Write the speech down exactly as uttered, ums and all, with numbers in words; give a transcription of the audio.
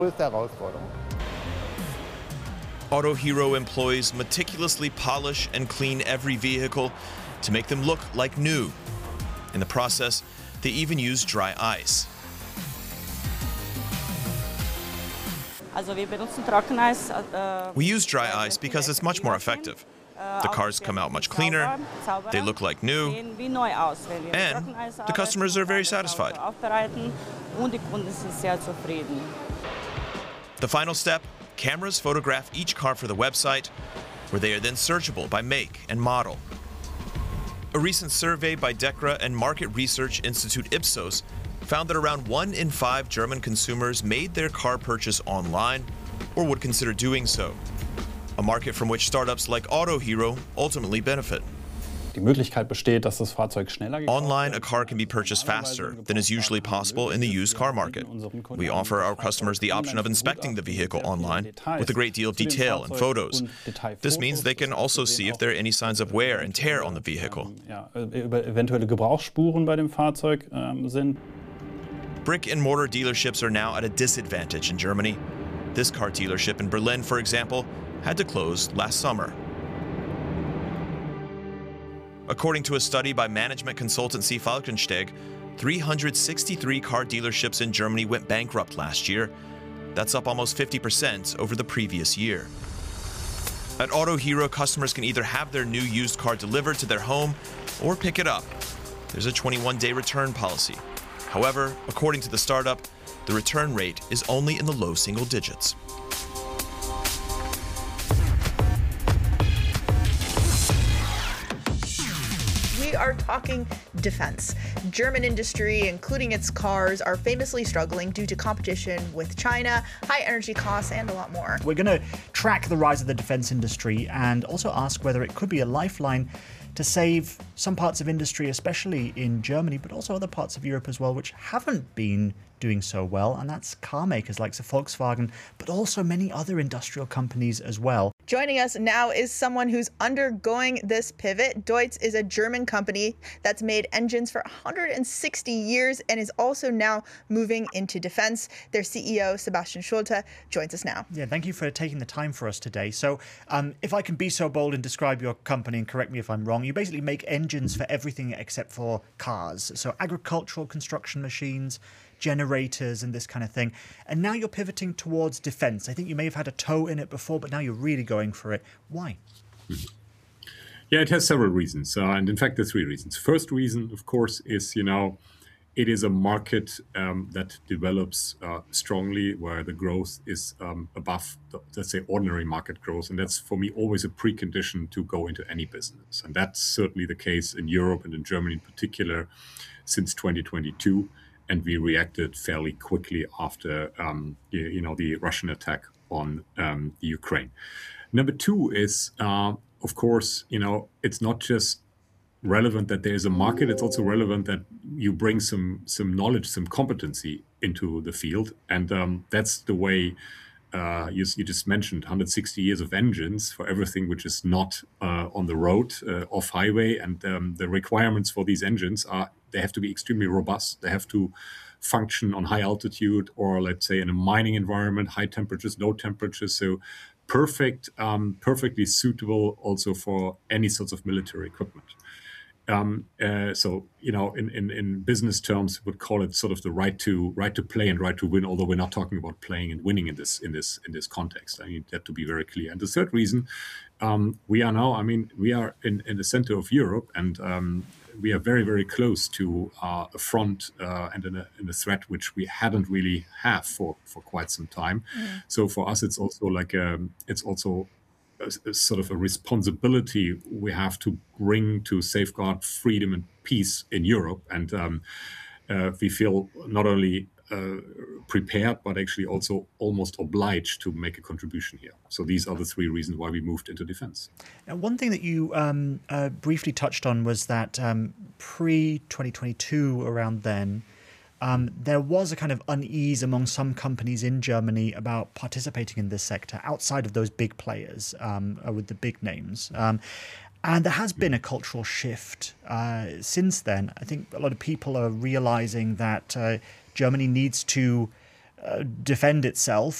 Autohero employees meticulously polish and clean every vehicle to make them look like new. In the process, they even use dry ice. We use dry ice because it's much more effective. The cars come out much cleaner, they look like new, and the customers are very satisfied. The final step, cameras photograph each car for the website, where they are then searchable by make and model. A recent survey by DEKRA and market research institute Ipsos found that around one in five German consumers made their car purchase online or would consider doing so, a market from which startups like Autohero ultimately benefit. Die Möglichkeit besteht, dass das Fahrzeug schneller gekauft wird. Online, a car can be purchased faster than is usually possible in the used car market. We offer our customers the option of inspecting the vehicle online with a great deal of detail and photos. This means they can also see if there are any signs of wear and tear on the vehicle. Ja, über eventuelle Gebrauchsspuren bei dem Fahrzeug ähm, sind. Brick-and-mortar dealerships are now at a disadvantage in Germany. This car dealership in Berlin, for example, had to close last summer. According to a study by management consultancy Falkensteg, three hundred sixty-three car dealerships in Germany went bankrupt last year. That's up almost fifty percent over the previous year. At Autohero, customers can either have their new used car delivered to their home or pick it up. There's a twenty-one day return policy. However, according to the startup, the return rate is only in the low single digits. We are talking defense. German industry, including its cars, are famously struggling due to competition with China, high energy costs, and a lot more. We're going to track the rise of the defense industry and also ask whether it could be a lifeline to save some parts of industry, especially in Germany, but also other parts of Europe as well, which haven't been doing so well, and that's car makers like Volkswagen, but also many other industrial companies as well. Joining us now is someone who's undergoing this pivot. Deutz is a German company that's made engines for one hundred sixty years and is also now moving into defense. Their C E O, Sebastian Schulte, joins us now. Yeah, thank you for taking the time for us today. So um, if I can be so bold and describe your company, and correct me if I'm wrong, you basically make engines for everything except for cars. So agricultural construction machines, generators and this kind of thing. And now you're pivoting towards defense. I think you may have had a toe in it before, but now you're really going for it. Why? Yeah, it has several reasons. Uh, and in fact, there are three reasons. First reason, of course, is, you know, it is a market um, that develops uh, strongly, where the growth is um, above, the, let's say, ordinary market growth. And that's, for me, always a precondition to go into any business. And that's certainly the case in Europe and in Germany in particular since twenty twenty-two. And we reacted fairly quickly after, um, you, you know, the Russian attack on um, the Ukraine. Number two is, uh, of course, you know, it's not just relevant that there is a market. It's also relevant that you bring some some knowledge, some competency into the field, and um, that's the way. Uh, you, you just mentioned one hundred sixty years of engines for everything which is not uh, on the road, uh, off highway, and um, the requirements for these engines are they have to be extremely robust. They have to function on high altitude, or let's say in a mining environment, high temperatures, low temperatures. So perfect, um, perfectly suitable also for any sorts of military equipment. Um, uh, so, you know, in, in, in business terms, we would call it sort of the right to right to play and right to win, although we're not talking about playing and winning in this in this in this context. I need that to be very clear. And the third reason, um, we are now, I mean, we are in, in the center of Europe, and um, we are very, very close to uh, a front uh, and in a, in a threat which we hadn't really have for, for quite some time. Mm. So for us, it's also like a, it's also a, a sort of a responsibility we have to bring to safeguard freedom and peace in Europe. And um, uh, we feel not only uh, prepared, but actually also almost obliged to make a contribution here. So these are the three reasons why we moved into defense. Now, one thing that you um, uh, briefly touched on was that um, pre twenty twenty-two, around then, um, there was a kind of unease among some companies in Germany about participating in this sector outside of those big players um, uh, with the big names. Um, And there has been a cultural shift uh, since then. I think a lot of people are realizing that uh, Germany needs to uh, defend itself